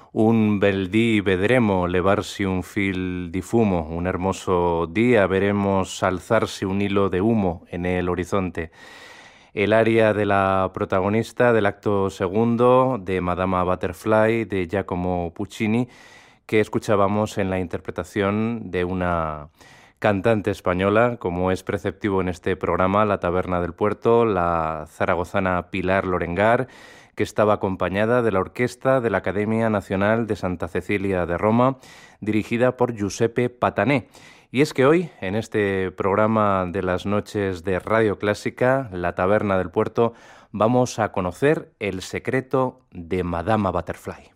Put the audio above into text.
Un bel dì vedremo levarsi un fil di fumo, un hermoso día veremos alzarse un hilo de humo en el horizonte. El aria de la protagonista del acto segundo de Madama Butterfly de Giacomo Puccini, que escuchábamos en la interpretación de una cantante española, como es preceptivo en este programa, La Taberna del Puerto, la zaragozana Pilar Lorengar, que estaba acompañada de la orquesta de la Academia Nacional de Santa Cecilia de Roma, dirigida por Giuseppe Patané. Y es que hoy, en este programa de las noches de Radio Clásica, La Taberna del Puerto, vamos a conocer el secreto de Madama Butterfly.